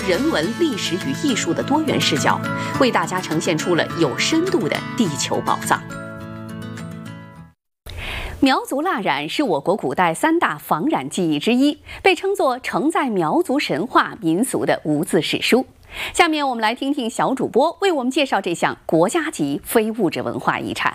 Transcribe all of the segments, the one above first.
人文、历史与艺术的多元视角，为大家呈现出了有深度的地球宝藏。苗族蜡染是我国古代3大仿染技艺之一，被称作承载苗族神话民俗的无字史书。下面我们来听听小主播为我们介绍这项国家级非物质文化遗产。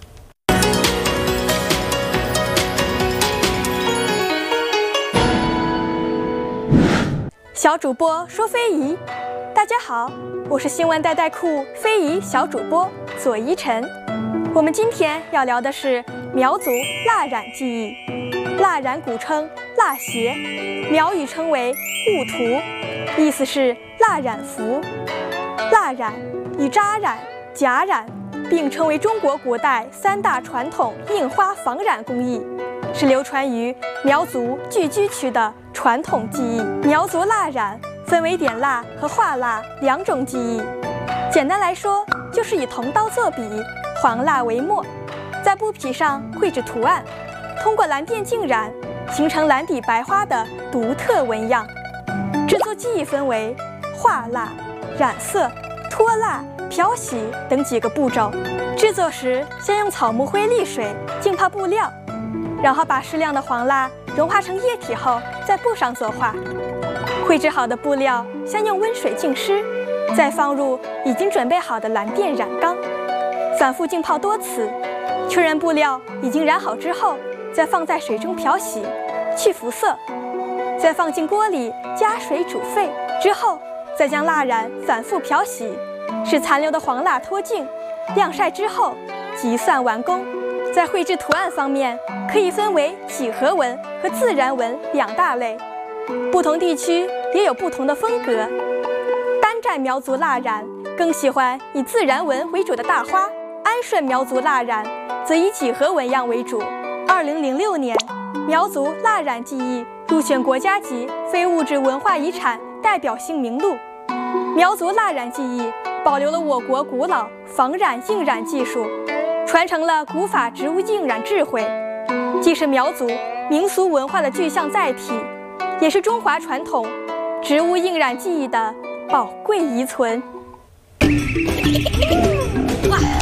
小主播说非遗，大家好，我是新闻代代库非遗小主播左一晨。我们今天要聊的是苗族蜡染技艺。蜡染古称蜡鞋，苗语称为雾涂，意思是蜡染服。蜡染以扎染、夹染并称为中国古代3大传统印花仿染工艺，是流传于苗族聚居区的传统技艺。苗族蜡染分为点蜡和画蜡2种技艺。简单来说，就是以铜刀作笔，黄蜡为墨，在布匹上绘制图案，通过蓝靛浸染，形成蓝底白花的独特纹样。制作技艺分为画蜡、染色、脱蜡、漂洗等几个步骤。制作时先用草木灰沥水浸泡布料，然后把适量的黄蜡融化成液体后，在布上作画。绘制好的布料先用温水浸湿，再放入已经准备好的蓝靛染缸，反复浸泡多次，确认布料已经染好之后，再放在水中漂洗，去浮色，再放进锅里加水煮沸，之后再将蜡染反复漂洗，使残留的黄蜡脱净，晾晒之后即算完工。在绘制图案方面，可以分为几何纹和自然纹2大类，不同地区也有不同的风格。单寨苗族蜡染更喜欢以自然纹为主的大花，安顺苗族蜡染则以几何纹样为主。2006年，苗族蜡染技艺入选国家级非物质文化遗产代表性名录。苗族蜡染技艺保留了我国古老仿染印染技术，传承了古法植物印染智慧，既是苗族民俗文化的具象载体，也是中华传统植物印染技艺的宝贵遗存。哇！